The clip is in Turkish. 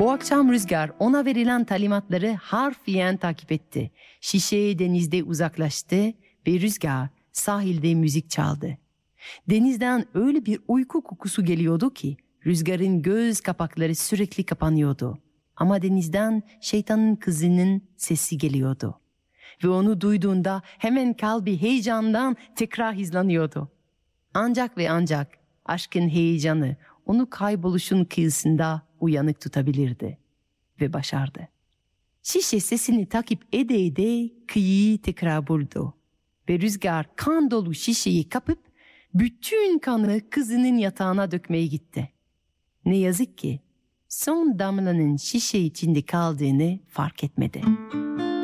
O akşam Rüzgar ona verilen talimatları harfiyen takip etti. Şişe denizde uzaklaştı ve Rüzgar sahilde müzik çaldı. Denizden öyle bir uyku kokusu geliyordu ki Rüzgar'ın göz kapakları sürekli kapanıyordu. Ama denizden şeytanın kızının sesi geliyordu. Ve onu duyduğunda hemen kalbi heyecandan tekrar hızlanıyordu. Ancak aşkın heyecanı onu kayboluşun kıyısında uyanık tutabilirdi. Ve başardı. Şişe sesini takip ede kıyıyı tekrar buldu. Ve Rüzgar kan dolu şişeyi kapıp bütün kanı kızının yatağına dökmeye gitti. Ne yazık ki son damlanın şişe içinde kaldığını fark etmedi.